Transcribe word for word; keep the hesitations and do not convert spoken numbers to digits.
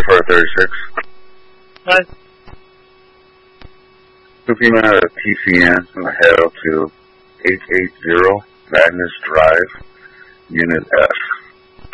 four thirty-six. Hi. Looking at a T C N from the head to eight eighty Magnus Drive, Unit F.